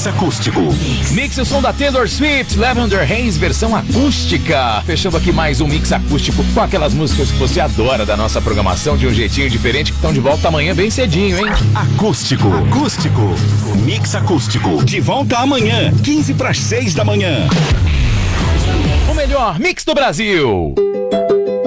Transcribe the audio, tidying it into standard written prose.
Mix Acústico. Mix o som da Taylor Swift, Lavender Haze, versão acústica. Fechando aqui mais um Mix Acústico com aquelas músicas que você adora da nossa programação de um jeitinho diferente, que estão de volta amanhã bem cedinho, hein? Acústico. Mix Acústico. De volta amanhã, 5:45 da manhã. O melhor Mix do Brasil.